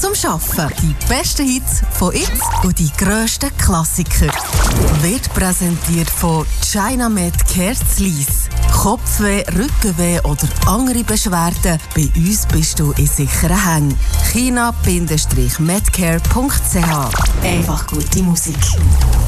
zum Arbeiten. Die besten Hits von jetzt und die grössten Klassiker. Wird präsentiert von China Med Kerzlis. Kopfweh, Rückenweh oder andere Beschwerden? Bei uns bist du in sicheren Händen. China-medcare.ch. Einfach gute Musik.